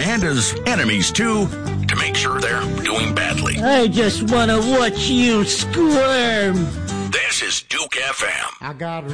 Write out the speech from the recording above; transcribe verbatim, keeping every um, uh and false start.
and his enemies too, to make sure they're doing badly. I just want to watch you squirm. This is Duke F M. I got